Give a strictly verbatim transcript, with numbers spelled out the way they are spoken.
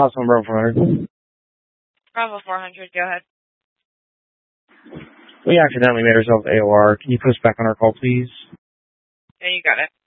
Awesome, Bravo four hundred. Bravo four hundred, go ahead. We accidentally made ourselves A O R. Can you put us back on our call, please? Yeah, you got it.